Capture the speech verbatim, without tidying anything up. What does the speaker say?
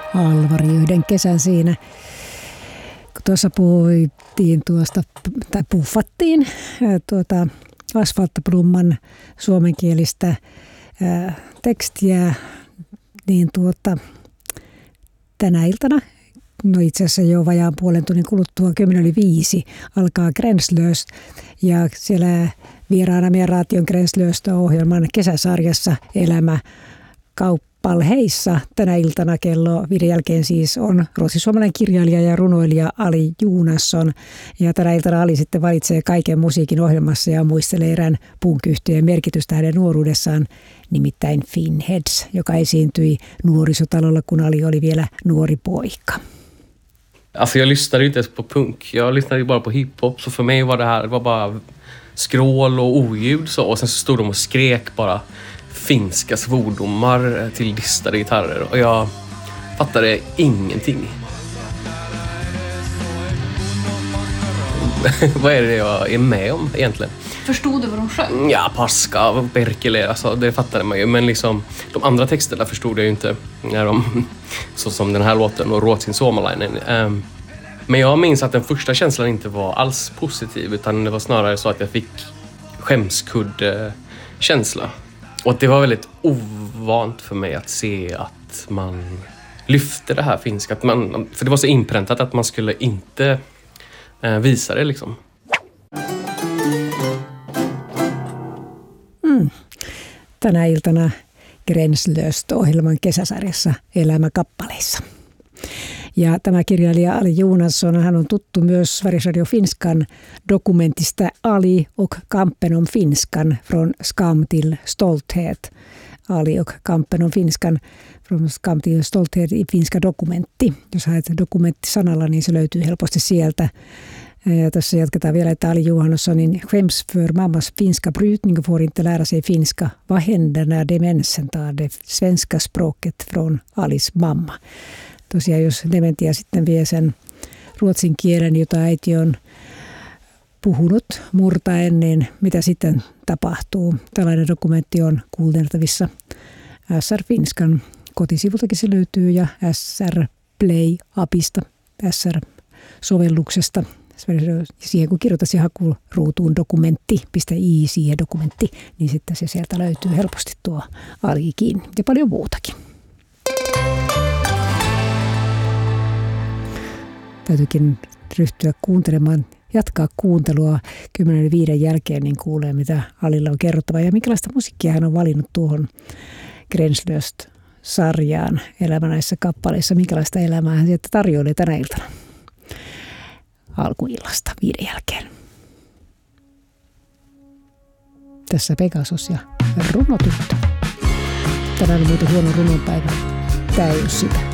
Alvari yhden kesän siinä. Kun tuossa puhuttiin tuosta, tai puffattiin tuota Asfaltblomman suomenkielistä ää, tekstiä, niin tuota, tänä iltana, no itse asiassa jo vajaan puolen tunnin kuluttua, kymmenen yli viisi, alkaa Gränslös. Ja siellä vieraana meidän Raation Gränslöstä-ohjelman kesäsarjassa Elämä Kauppalheissa tänä iltana kello viiden jälkeen siis on ruotsin-suomalainen kirjailija ja runoilija Ali Joonasson. Ja tänä iltana Ali sitten valitsee kaiken musiikin ohjelmassa ja muistelee erään punk-yhtyeen merkitystä hänen nuoruudessaan, nimittäin Finheads, joka esiintyi nuorisotalolla, kun Ali oli vielä nuori poika. Alltså jag lyssnade inte ens på punk. Jag lyssnade bara på hiphop. Så för mig var det här det var bara skrål och oljud så. Och sen så stod de och skrek bara finska svordomar till distade gitarrer. Och jag fattade ingenting. Vad är det jag är med om egentligen? Förstod du vad de sjöng? Ja, Paska, Perkele, alltså, det fattade man ju. Men liksom, de andra texterna förstod jag ju inte. När de, så som den här låten och Ruotsin suomalainen. Um, men jag minns att den första känslan inte var alls positiv. Utan det var snarare så att jag fick skämskudd-känsla. Och att det var väldigt ovant för mig att se att man lyfte det här finska. Att man, för det var så inpräntat att man skulle inte uh, visa det liksom. Mm. Tänä iltana Gränslöst-ohjelman kesäsarjassa Elämä kappaleissa. Ja tämä kirjailija Ali Joonasson, hän on tuttu myös Sveriges Radio Finskan dokumentista Ali och kampen om finskan från skam till stolthet. Ali och kampen om finskan från skam till stolthet i finska dokumentti. Jos haet dokumentti sanalla, niin se löytyy helposti sieltä. Ja tässä jatketaan vielä, että Ali Johannessonin skäms för mammas finska brytning och får inte lära sig finska. Vad händer när demensen tar det svenska språket från Alis mamma? Tosiaan jos dementia sitten vie sen ruotsin kielen, jota äiti on puhunut murtaen, niin mitä sitten tapahtuu? Tällainen dokumentti on kuultavissa S R Finskan kotisivultakin se löytyy ja S R Play-apista, S R-sovelluksesta. Siihen kun kirjoitasi hakuruutuun dokumentti, pistä i siihen dokumentti, niin sitten se sieltä löytyy helposti tuo alikin ja paljon muutakin. Täytyykin ryhtyä kuuntelemaan, jatkaa kuuntelua kymmenen viiden jälkeen, niin kuulee mitä Alilla on kerrottava ja minkälaista musiikkia hän on valinnut tuohon Gränslöst-sarjaan Elämä näissä kappaleissa, minkälaista elämää hän sieltä tarjoilee tänä iltana. Alkuillasta viiden jälkeen. Tässä Pegasus ja runotyttö. Tänään on muuten huono runonpäivä. Tää ei ole sitä.